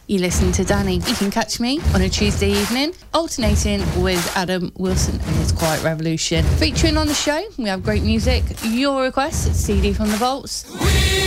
You listen to Danny. You can catch me on a Tuesday evening, alternating with Adam Wilson and his Quiet Revolution. Featuring on the show, we have great music, your requests, CD from the Vaults.